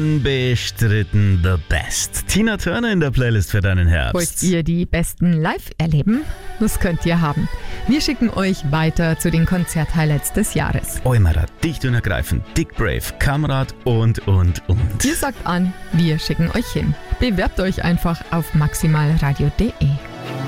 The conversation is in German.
Unbestritten the best. Tina Turner in der Playlist für deinen Herbst. Wollt ihr die besten live erleben? Das könnt ihr haben. Wir schicken euch weiter zu den Konzerthighlights des Jahres. Eumerer, dicht und ergreifend, Dick Brave, Kamrat und. Ihr sagt an, wir schicken euch hin. Bewerbt euch einfach auf maximalradio.de.